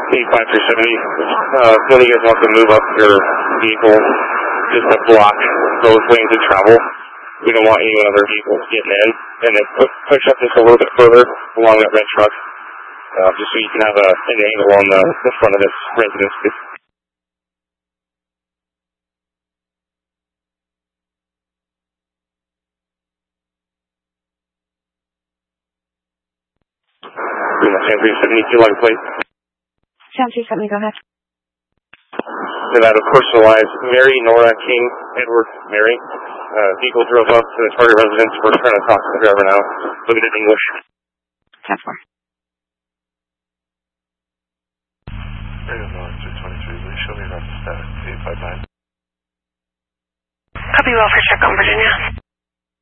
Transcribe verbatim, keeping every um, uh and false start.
eighty-five three seventy. Uh, when you guys want to move up your vehicle just to block those lanes of travel, we don't want any other vehicles getting in. And then push up just a little bit further along that red truck, uh, just so you can have a, an angle on the, the front of this residence. San three seventy, Q line plate. San three seventy, go ahead. Nevada personalized. Mary, Nora, King, Edward, Mary. Uh, vehicle drove up to the target residence. We're trying to talk to the driver now. Looking at English. ten four. Radio North two twenty-three, please show me about the status. eight five nine. Copy well for check on Virginia.